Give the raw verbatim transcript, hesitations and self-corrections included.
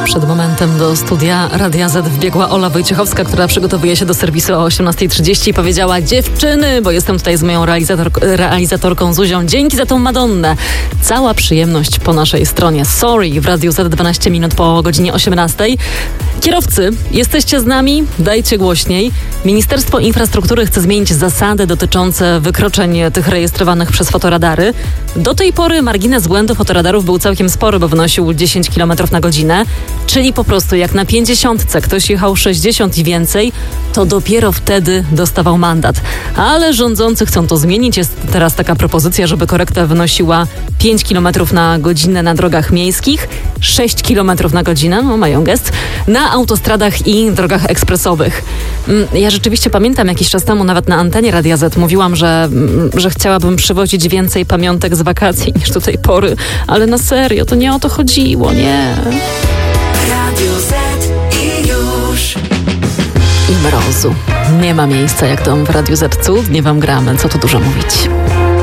Przed momentem do studia Radia Z wbiegła Ola Wojciechowska, która przygotowuje się do serwisu o osiemnasta trzydzieści i powiedziała: dziewczyny, bo jestem tutaj z moją realizator- realizatorką Zuzią, dzięki za tą Madonnę. Cała przyjemność po naszej stronie. Sorry, w Radiu Z dwanaście minut po godzinie osiemnastej. Kierowcy, jesteście z nami? Dajcie głośniej. Ministerstwo Infrastruktury chce zmienić zasady dotyczące wykroczeń tych rejestrowanych przez fotoradary. Do tej pory margines błędu fotoradarów był całkiem spory, bo wynosił dziesięć kilometrów na godzinę, czyli po prostu jak na pięćdziesiątce ktoś jechał sześćdziesiąt i więcej, to dopiero wtedy dostawał mandat. Ale rządzący chcą to zmienić. Jest teraz taka propozycja, żeby korekta wynosiła pięć kilometrów na godzinę na drogach miejskich, sześć kilometrów na godzinę, no mają gest, na autostradach i drogach ekspresowych. Ja rzeczywiście pamiętam jakiś czas temu, nawet na antenie Radia Z mówiłam, że, że chciałabym przywozić więcej pamiątek z wakacji niż do tej pory, ale na serio, to nie o to chodziło, nie. Radio Z i już. I mrozu. Nie ma miejsca jak dom w Radiu Z. Cudnie wam gramy, co tu dużo mówić.